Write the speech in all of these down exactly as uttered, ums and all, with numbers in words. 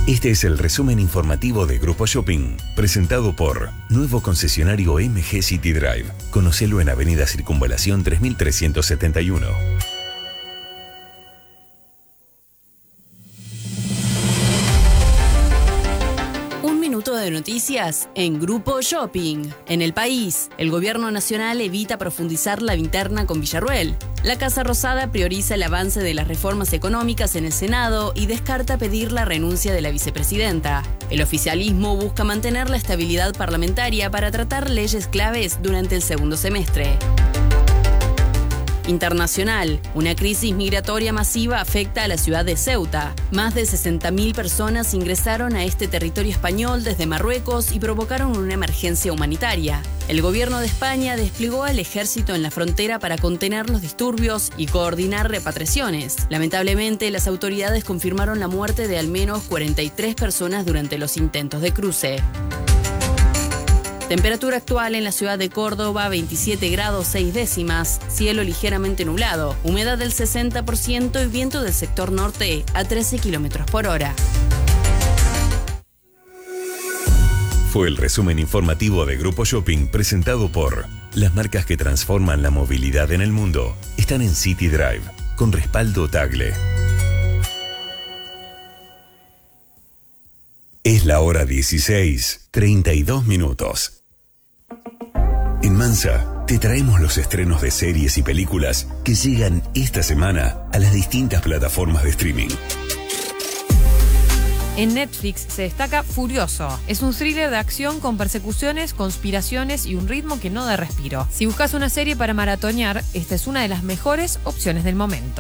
Este es el resumen informativo de Grupo Shopping, presentado por Nuevo Concesionario M G City Drive. Conocelo en Avenida Circunvalación tres mil trescientos setenta y uno. De noticias en Grupo Shopping. En el país, el gobierno nacional evita profundizar la interna con Villarruel. La Casa Rosada prioriza el avance de las reformas económicas en el Senado y descarta pedir la renuncia de la vicepresidenta. El oficialismo busca mantener la estabilidad parlamentaria para tratar leyes claves durante el segundo semestre. Internacional. Una crisis migratoria masiva afecta a la ciudad de Ceuta. Más de sesenta mil personas ingresaron a este territorio español desde Marruecos y provocaron una emergencia humanitaria. El gobierno de España desplegó al ejército en la frontera para contener los disturbios y coordinar repatriaciones. Lamentablemente, las autoridades confirmaron la muerte de al menos cuarenta y tres personas durante los intentos de cruce. Temperatura actual en la ciudad de Córdoba, veintisiete grados seis décimas, cielo ligeramente nublado, humedad del sesenta por ciento y viento del sector norte a trece kilómetros por hora. Fue el resumen informativo de Grupo Shopping presentado por las marcas que transforman la movilidad en el mundo. Están en City Drive, con respaldo Tagle. Es la hora dieciséis, treinta y dos minutos. En Mansa, te traemos los estrenos de series y películas que llegan esta semana a las distintas plataformas de streaming. En Netflix se destaca Furioso. Es un thriller de acción con persecuciones, conspiraciones y un ritmo que no da respiro. Si buscas una serie para maratonear, esta es una de las mejores opciones del momento.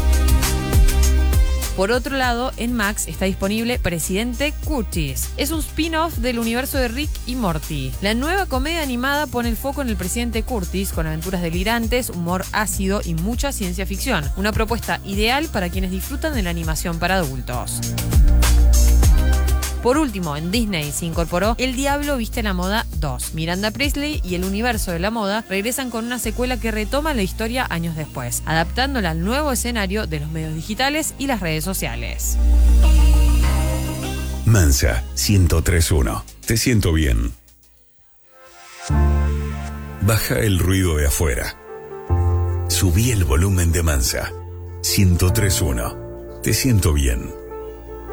Por otro lado, en Max está disponible Presidente Curtis. Es un spin-off del universo de Rick y Morty. La nueva comedia animada pone el foco en el presidente Curtis con aventuras delirantes, humor ácido y mucha ciencia ficción. Una propuesta ideal para quienes disfrutan de la animación para adultos. Por último, en Disney se incorporó El Diablo Viste la Moda dos. Miranda Priestly y el universo de la moda regresan con una secuela que retoma la historia años después, adaptándola al nuevo escenario de los medios digitales y las redes sociales. Mansa, ciento tres punto uno. Te siento bien. Baja el ruido de afuera. Subí el volumen de Mansa. ciento tres punto uno. Te siento bien.